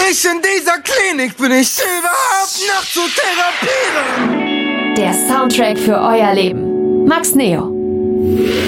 Ich in dieser Klinik bin ich überhaupt noch zu therapieren. Der Soundtrack für euer Leben. Max Neo.